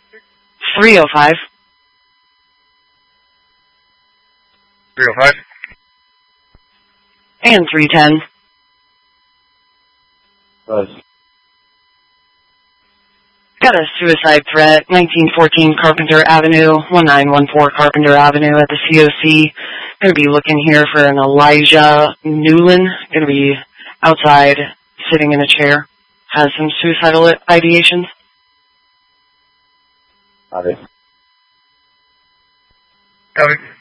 305. 305. And 310. Buzz. Got a suicide threat, 1914 Carpenter Avenue, 1914 Carpenter Avenue at the COC. Going to be looking here for an Elijah Newland. Going to be outside, sitting in a chair. Has some suicidal ideations. Copy. Copy.